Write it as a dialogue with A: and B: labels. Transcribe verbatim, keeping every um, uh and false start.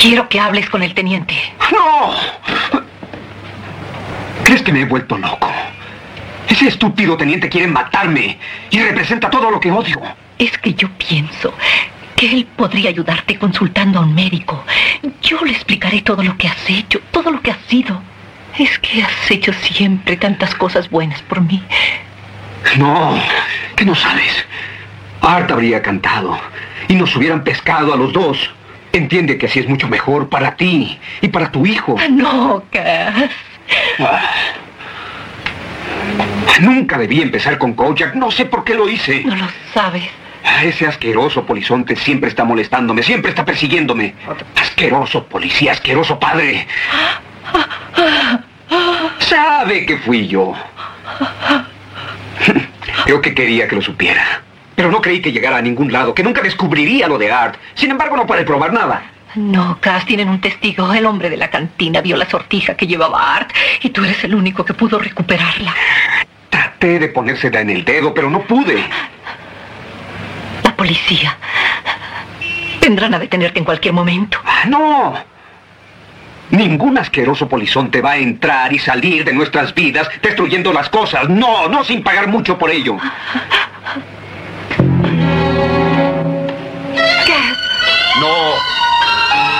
A: Quiero que hables con el teniente.
B: ¡No! ¿Crees que me he vuelto loco? Ese estúpido teniente quiere matarme y representa todo lo que odio.
A: Es que yo pienso que él podría ayudarte consultando a un médico. Yo le explicaré todo lo que has hecho, todo lo que has sido. Es que has hecho siempre tantas cosas buenas por mí.
B: No, que no sabes. Art habría cantado y nos hubieran pescado a los dos. Entiende que así es mucho mejor para ti y para tu hijo.
A: No, Cass.
B: Ah. Nunca debí empezar con Kojak. No sé por qué lo hice.
A: No lo sabes.
B: Ese asqueroso polizonte siempre está molestándome, siempre está persiguiéndome. Asqueroso policía, asqueroso padre. Sabe que fui yo. Creo que quería que lo supiera. Pero no creí que llegara a ningún lado, que nunca descubriría lo de Art. Sin embargo, no puede probar nada.
A: No, Cass, tienen un testigo. El hombre de la cantina vio la sortija que llevaba Art y tú eres el único que pudo recuperarla.
B: Traté de ponérsela en el dedo, pero no pude.
A: La policía. Vendrán a detenerte en cualquier momento.
B: Ah, no. Ningún asqueroso polizonte va a entrar y salir de nuestras vidas destruyendo las cosas. No, no sin pagar mucho por ello.
A: Cass.
B: No,